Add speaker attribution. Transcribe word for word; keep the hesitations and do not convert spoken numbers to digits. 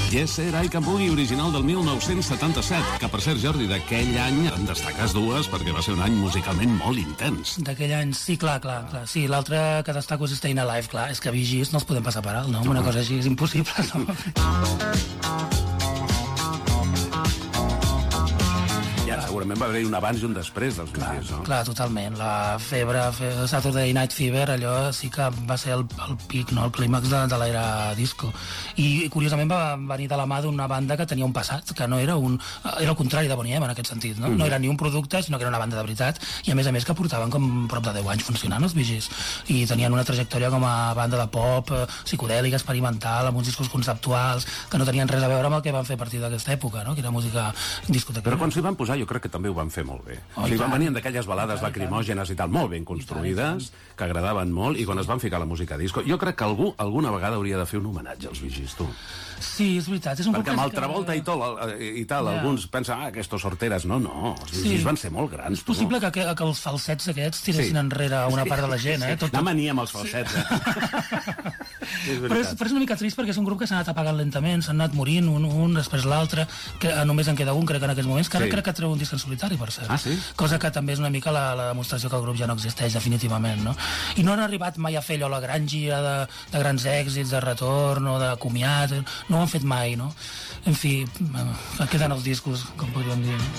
Speaker 1: Yes Sir, I Can Boogie, original del mil nou-cents setanta-set, que per cert, Jordi, d'aquell any en destaques dues perquè va ser un any musicalment molt intens.
Speaker 2: D'aquell any, sí, clar, clar, clar. Sí, l'altre que destaco és Stayin' Alive, clar, és que Bee Gees no els podem passar per alt, no? Una cosa així és impossible, no?
Speaker 1: Ja, segurament va haver-hi un abans i un després dels Bee Gees, no?
Speaker 2: Clar, totalment. La febre, fe, Saturday Night Fever, allò sí que va ser el, el pic, no? El clímax de, de l'era disco. I, curiosament, va venir de la mà d'una banda que tenia un passat, que no era un... Era el contrari de Boney M, en aquest sentit, no? Mm. No era ni un producte, sinó que era una banda de veritat, i a més a més que portaven com prop de deu anys funcionant els Bee Gees. I tenien una trajectòria com a banda de pop, eh, psicodèlica, experimental, amb uns discos conceptuals, que no tenien res a veure amb el que van fer a partir d'aquesta època, no? Que era música discoteca.
Speaker 1: Però quan s'hi van posar, jo crec que també ho van fer molt bé. Oh, o sigui, van venir d'aquelles balades lacrimògenes i tal, molt ben construïdes, que agradaven molt, i quan es van ficar la música disco, jo crec que algú alguna vegada hauria de fer un homenatge als Bee Gees, tu.
Speaker 2: Sí, és veritat. És un
Speaker 1: perquè amb el Travolta que... i, tot, i tal, yeah. alguns pensen, ah, aquestos sorteres, no, no, els Bee Gees sí. van ser molt grans.
Speaker 2: És possible que, que, que els falsets aquests tiressin sí. enrere una part de la gent, eh? Tot, tot...
Speaker 1: No mania amb els falsets, eh?
Speaker 2: és però, és, però és una mica trist perquè és un grup que s'ha anat apagant lentament, s'han anat morint un, un després l'altre, que només en queda un, crec, en aquests moments, que ara sí. crec que treu un disc en solitari, per cert.
Speaker 1: Ah, sí?
Speaker 2: Cosa que també és una mica la, la demostració que el grup ja no existeix definitivament, no? I no han arribat mai a fer allò la gran gira de, de grans èxits, de retorn o de comiat, no ho han fet mai, no? En fi, queden els discos, com podríem dir.